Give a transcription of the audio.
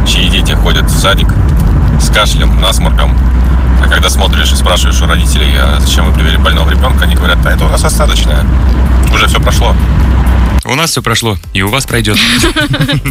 чьи дети ходят в садик с кашлем, насморком. А когда смотришь и спрашиваешь у родителей, а зачем вы привели больного ребенка, они говорят, это у нас остаточное. Уже все прошло. У нас все прошло, и у вас пройдет.